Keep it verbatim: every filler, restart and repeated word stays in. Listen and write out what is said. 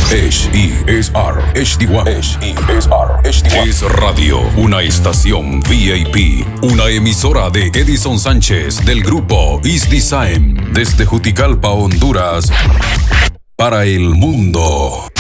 H E S R H D uno. H E S R H D uno. Es Radio, una estación V I P. Una emisora de Edison Sánchez del grupo East Design. Desde Juticalpa, Honduras. Para el mundo.